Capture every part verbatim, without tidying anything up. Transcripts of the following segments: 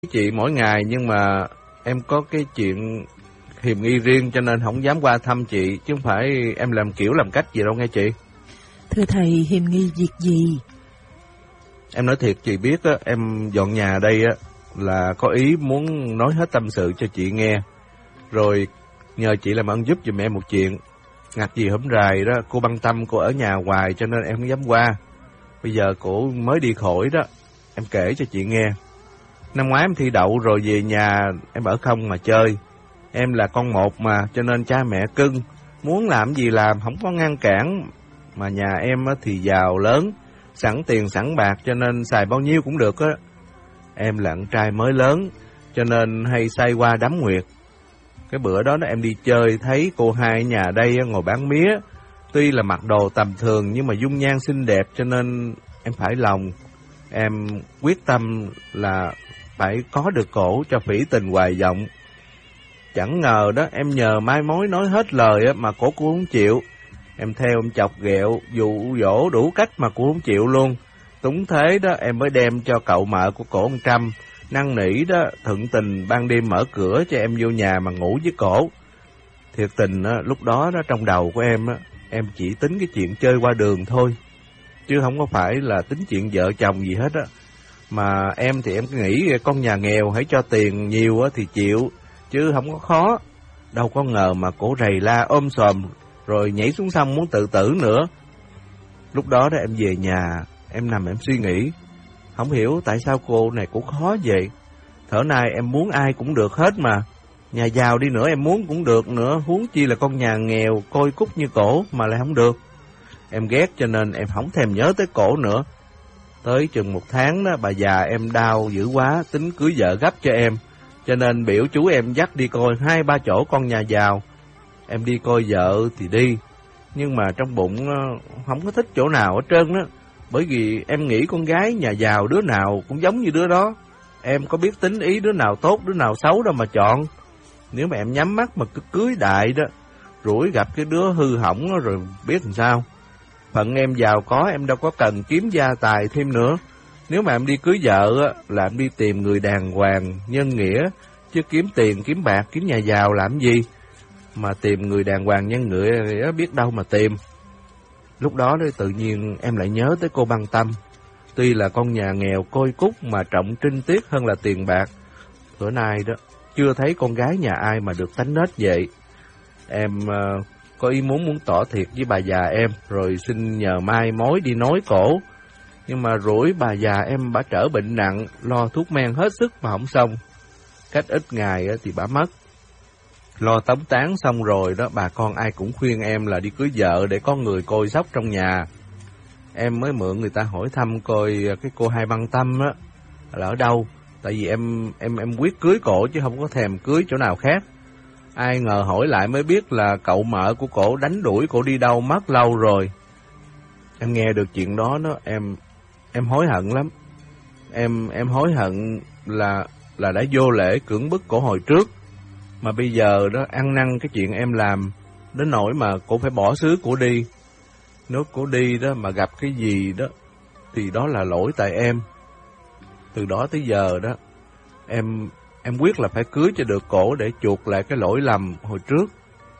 chị mỗi ngày, nhưng mà em có cái chuyện hiềm nghi riêng cho nên không dám qua thăm chị, chứ không phải em làm kiểu làm cách gì đâu nghe chị. Thưa thầy, hiềm nghi việc gì? Em nói thiệt chị biết á, em dọn nhà đây á là có ý muốn nói hết tâm sự cho chị nghe, rồi nhờ chị làm ơn giúp giùm em một chuyện. Ngặt gì hổm rày đó, cô Băng Tâm cô ở nhà hoài cho nên em không dám qua. Bây giờ cổ mới đi khỏi đó, em kể cho chị nghe. Năm ngoái em thi đậu rồi về nhà em ở không mà chơi. Em là con một mà, cho nên cha mẹ cưng, muốn làm gì làm, không có ngăn cản. Mà nhà em thì giàu lớn, sẵn tiền sẵn bạc cho nên xài bao nhiêu cũng được á. Em là con trai mới lớn, cho nên hay say qua đám nguyệt. Cái bữa đó, đó em đi chơi thấy cô hai ở nhà đây ngồi bán mía. Tuy là mặc đồ tầm thường nhưng mà dung nhan xinh đẹp cho nên em phải lòng. Em quyết tâm là phải có được cổ cho phỉ tình hoài vọng. Chẳng ngờ đó em nhờ mai mối nói hết lời á mà cổ cũng không chịu. Em theo em chọc ghẹo, dụ dỗ đủ cách mà cô không chịu luôn. Túng thế đó em mới đem cho cậu mợ của cổ một trăm, năn nỉ đó thuận tình ban đêm mở cửa cho em vô nhà mà ngủ với cổ. Thiệt tình á, lúc đó đó trong đầu của em á, em chỉ tính cái chuyện chơi qua đường thôi, chứ không có phải là tính chuyện vợ chồng gì hết á. Mà em thì em nghĩ con nhà nghèo hãy cho tiền nhiều á thì chịu, chứ không có khó. Đâu có ngờ mà cổ rầy la ôm xòm rồi nhảy xuống sông muốn tự tử nữa. Lúc đó đó em về nhà, em nằm em suy nghĩ, không hiểu tại sao cô này cũng khó vậy. Thở nay em muốn ai cũng được hết mà. Nhà giàu đi nữa em muốn cũng được nữa, huống chi là con nhà nghèo côi cút như cổ mà lại không được. Em ghét cho nên em không thèm nhớ tới cổ nữa. Tới chừng một tháng đó, bà già em đau dữ quá, tính cưới vợ gấp cho em, cho nên biểu chú em dắt đi coi hai ba chỗ con nhà giàu. Em đi coi vợ thì đi, nhưng mà trong bụng không có thích chỗ nào hết trơn đó. Bởi vì em nghĩ con gái nhà giàu đứa nào cũng giống như đứa đó. Em có biết tính ý đứa nào tốt đứa nào xấu đâu mà chọn. Nếu mà em nhắm mắt mà cứ cưới đại đó, rủi gặp cái đứa hư hỏng rồi biết làm sao. Phận em giàu có em đâu có cần kiếm gia tài thêm nữa. Nếu mà em đi cưới vợ là em đi tìm người đàng hoàng, nhân nghĩa, chứ kiếm tiền, kiếm bạc, kiếm nhà giàu làm gì. Mà tìm người đàng hoàng nhân nghĩa biết đâu mà tìm. Lúc đó tự nhiên em lại nhớ tới cô Băng Tâm. Tuy là con nhà nghèo côi cút mà trọng trinh tiết hơn là tiền bạc. Bữa nay đó, chưa thấy con gái nhà ai mà được tánh nết vậy. Em uh, có ý muốn muốn tỏ thiệt với bà già em, rồi xin nhờ mai mối đi nói cổ. Nhưng mà rủi bà già em bả trở bệnh nặng, lo thuốc men hết sức mà không xong. Cách ít ngày thì bả mất. Lo tống táng xong rồi đó, bà con ai cũng khuyên em là đi cưới vợ để có người coi sóc trong nhà. Em mới mượn người ta hỏi thăm coi cái cô Hai Băng Tâm á là ở đâu. Tại vì em em em quyết cưới cổ chứ không có thèm cưới chỗ nào khác. Ai ngờ hỏi lại mới biết là cậu mợ của cổ đánh đuổi cổ đi đâu mất lâu rồi. Em nghe được chuyện đó đó, em em hối hận lắm. Em em hối hận là là đã vô lễ cưỡng bức cổ hồi trước. Mà bây giờ đó ăn năn cái chuyện em làm đến nỗi mà cổ phải bỏ xứ cổ đi. Nếu cổ đi đó mà gặp cái gì đó thì đó là lỗi tại em. Từ đó tới giờ đó em em quyết là phải cưới cho được cổ để chuộc lại cái lỗi lầm hồi trước.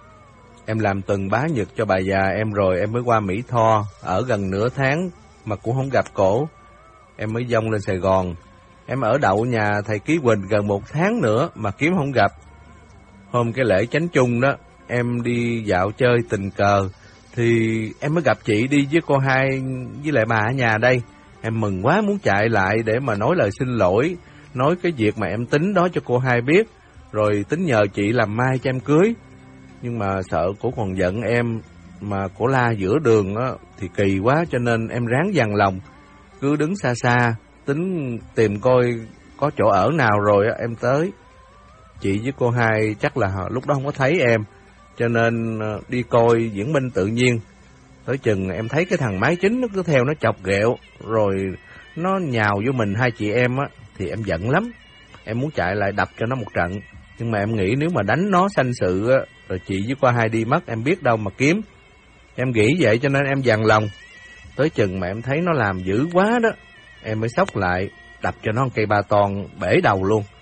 Em làm từng bá nhật cho bà già em rồi em mới qua Mỹ Tho ở gần nửa tháng mà cũng không gặp cổ. Em mới dông lên Sài Gòn. Em ở đậu nhà thầy Ký Quỳnh gần một tháng nữa mà kiếm không gặp. Hôm cái lễ Chánh Chung đó, em đi dạo chơi tình cờ thì em mới gặp chị đi với cô Hai với lại bà ở nhà đây. Em mừng quá muốn chạy lại để mà nói lời xin lỗi, nói cái việc mà em tính đó cho cô Hai biết, rồi tính nhờ chị làm mai cho em cưới. Nhưng mà sợ cổ còn giận em, mà cổ la giữa đường á thì kỳ quá, cho nên em ráng dằn lòng, cứ đứng xa xa, tính tìm coi có chỗ ở nào rồi á em tới. Chị với cô Hai chắc là lúc đó không có thấy em, cho nên đi coi diễn minh tự nhiên. Tới chừng em thấy cái thằng Mái Chính nó cứ theo nó chọc ghẹo, rồi nó nhào vô mình hai chị em á, thì em giận lắm. Em muốn chạy lại đập cho nó một trận, nhưng mà em nghĩ nếu mà đánh nó sanh sự á, rồi chị với cô Hai đi mất em biết đâu mà kiếm. Em nghĩ vậy cho nên em dằn lòng. Tới chừng mà em thấy nó làm dữ quá đó, em mới xốc lại. đập cho nó một cây ba ton bể đầu luôn.